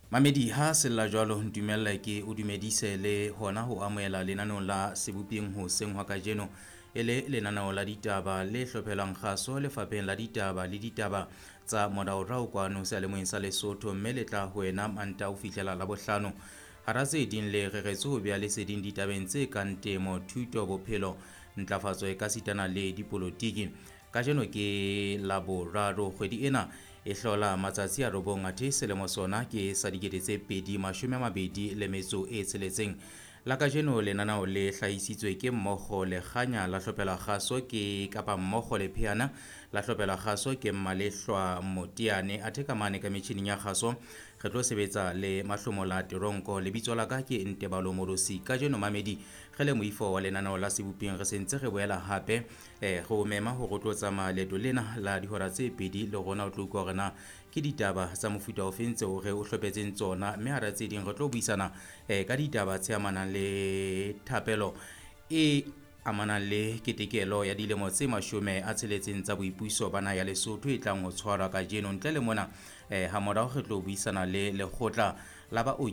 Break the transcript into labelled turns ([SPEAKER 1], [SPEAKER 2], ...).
[SPEAKER 1] Mamedi ha sella jwalo ntumella ke o dumedise le hona ho amohela lenaneo la sebopeng hoseng hwa kajeno e le lenaneo la ditaba le hlophelang kgaso lefapheng la ditaba le ditaba tsa moraorao kwano seyalemoyeng sa Lesotho, mme le tla ho wena manta ho fihlela Labohlano. Hara tse ding le reretswe ho beha leseding ditabeng tse kang temo, thuto, bophelo, ntlafatso e ka sitana le dipolotiki. Kajeno ke Laboraro, kgwedi ena e hlola matsatsi a robong athe selemo sona ke sa 2026. La kajeno lenaneo le hlahisitswe ke mmogo le kganya la hlopela kgaso ke kapa mmogo le pheana la hlopela kgaso ke Mmalehwa Moteane, athe ka mane ka metjhining ya kgaso re tlo sebetsa le Mahlomola Teronko. Lebitso la ka ke Ntebalo Morosi. Kajeno Mamedi ge le moifo wa lenaneo la sebopeng re sentse re boela hape go mema ho go tlo tsamaya leeto lena la dihora tse pedi le rona o tlo utlwa hore na ke ditaba tsa mofuta o feng tseo re o hlopetseng tsona, mme hara tse ding re tlo buisana ka ditaba tse amanang le thapelo e amanang le ketekelo ya dilemo tse 60 tsa boipuiso ba naha ya Lesotho e tlang ho tshwarwa kajeno. Ntle le mona ha morao re tlo buisana le lekgotla la baoki